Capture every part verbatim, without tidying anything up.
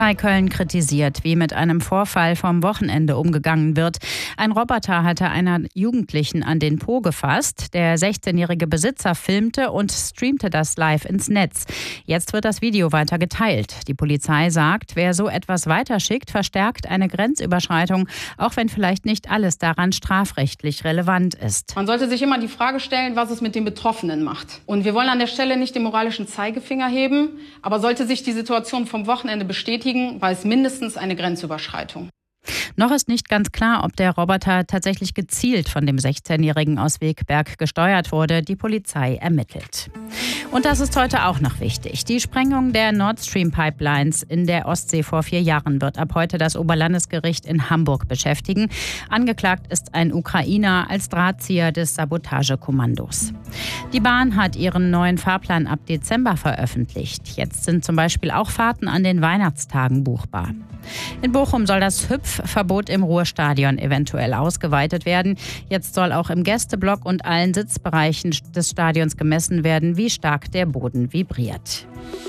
Bei Köln kritisiert, wie mit einem Vorfall vom Wochenende umgegangen wird. Ein Roboter hatte einer Jugendlichen an den Po gefasst. Der sechzehnjährige Besitzer filmte und streamte das live ins Netz. Jetzt wird das Video weiter geteilt. Die Polizei sagt, wer so etwas weiterschickt, verstärkt eine Grenzüberschreitung, auch wenn vielleicht nicht alles daran strafrechtlich relevant ist. Man sollte sich immer die Frage stellen, was es mit den Betroffenen macht. Und wir wollen an der Stelle nicht den moralischen Zeigefinger heben, aber sollte sich die Situation vom Wochenende bestätigen, war es mindestens eine Grenzüberschreitung. Noch ist nicht ganz klar, ob der Roboter tatsächlich gezielt von dem sechzehnjährigen aus Wegberg gesteuert wurde. Die Polizei ermittelt. Und das ist heute auch noch wichtig. Die Sprengung der Nord Stream Pipelines in der Ostsee vor vier Jahren wird ab heute das Oberlandesgericht in Hamburg beschäftigen. Angeklagt ist ein Ukrainer als Drahtzieher des Sabotagekommandos. Die Bahn hat ihren neuen Fahrplan ab Dezember veröffentlicht. Jetzt sind zum Beispiel auch Fahrten an den Weihnachtstagen buchbar. In Bochum soll das Hüpfverbot im Ruhrstadion eventuell ausgeweitet werden. Jetzt soll auch im Gästeblock und allen Sitzbereichen des Stadions gemessen werden, wie stark der Boden vibriert.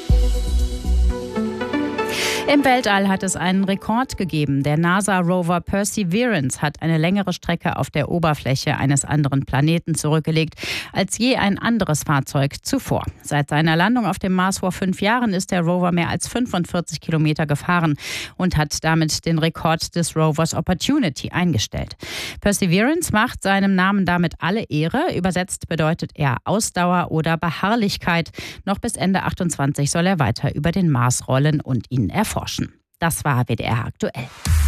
Im Weltall hat es einen Rekord gegeben. Der NASA-Rover Perseverance hat eine längere Strecke auf der Oberfläche eines anderen Planeten zurückgelegt als je ein anderes Fahrzeug zuvor. Seit seiner Landung auf dem Mars vor fünf Jahren ist der Rover mehr als fünfundvierzig Kilometer gefahren und hat damit den Rekord des Rovers Opportunity eingestellt. Perseverance macht seinem Namen damit alle Ehre. Übersetzt bedeutet er Ausdauer oder Beharrlichkeit. Noch bis Ende achtundzwanzig soll er weiter über den Mars rollen und ihn erforschen. Das war W D R aktuell.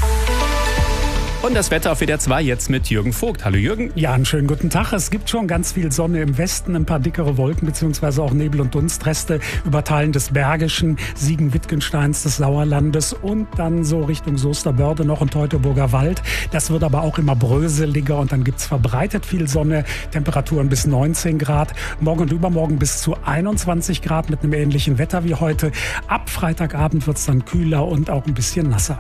Und das Wetter auf W D R zwei jetzt mit Jürgen Vogt. Hallo Jürgen. Ja, einen schönen guten Tag. Es gibt schon ganz viel Sonne im Westen, ein paar dickere Wolken bzw. auch Nebel- und Dunstreste über Teilen des Bergischen, Siegen-Wittgensteins, des Sauerlandes und dann so Richtung Soesterbörde noch und Teutoburger Wald. Das wird aber auch immer bröseliger und dann gibt's verbreitet viel Sonne, Temperaturen bis neunzehn Grad, morgen und übermorgen bis zu einundzwanzig Grad mit einem ähnlichen Wetter wie heute. Ab Freitagabend wird's dann kühler und auch ein bisschen nasser.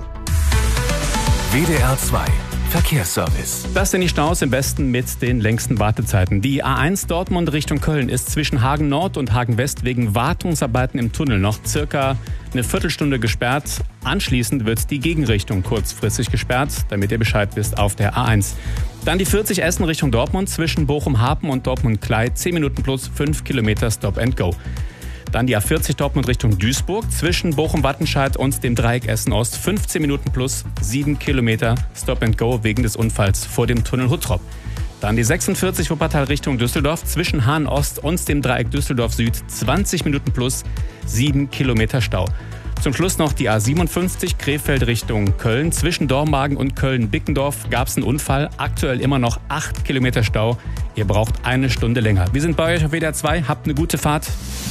W D R zwei Verkehrsservice. Das sind die Staus im Westen mit den längsten Wartezeiten. Die A eins Dortmund Richtung Köln ist zwischen Hagen Nord und Hagen West wegen Wartungsarbeiten im Tunnel noch circa eine Viertelstunde gesperrt. Anschließend wird die Gegenrichtung kurzfristig gesperrt, damit ihr Bescheid wisst auf der A eins. Dann die vierzig Essen Richtung Dortmund zwischen Bochum-Hapen und Dortmund-Klei. zehn Minuten plus fünf Kilometer Stop and Go. Dann die A vierzig Dortmund Richtung Duisburg zwischen Bochum-Wattenscheid und dem Dreieck Essen-Ost. fünfzehn Minuten plus sieben Kilometer Stop and Go wegen des Unfalls vor dem Tunnel Huttrop. Dann die sechsundvierzig Wuppertal Richtung Düsseldorf zwischen Hahn-Ost und dem Dreieck Düsseldorf-Süd. zwanzig Minuten plus sieben Kilometer Stau. Zum Schluss noch die A siebenundfünfzig Krefeld Richtung Köln. Zwischen Dormagen und Köln-Bickendorf gab es einen Unfall. Aktuell immer noch acht Kilometer Stau. Ihr braucht eine Stunde länger. Wir sind bei euch auf W D R zwei. Habt eine gute Fahrt.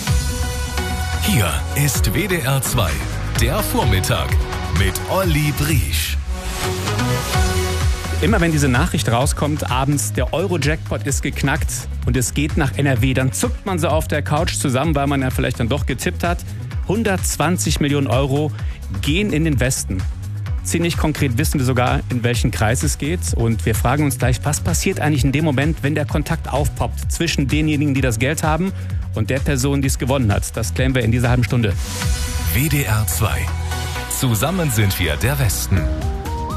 Hier ist W D R zwei, der Vormittag mit Olli Briesch. Immer wenn diese Nachricht rauskommt, abends, der Euro-Jackpot ist geknackt und es geht nach N R W, dann zuckt man so auf der Couch zusammen, weil man ja vielleicht dann doch getippt hat. hundertzwanzig Millionen Euro gehen in den Westen. Ziemlich konkret wissen wir sogar, in welchen Kreis es geht. Und wir fragen uns gleich, was passiert eigentlich in dem Moment, wenn der Kontakt aufpoppt zwischen denjenigen, die das Geld haben und der Person, die es gewonnen hat. Das klären wir in dieser halben Stunde. W D R zwei. Zusammen sind wir der Westen.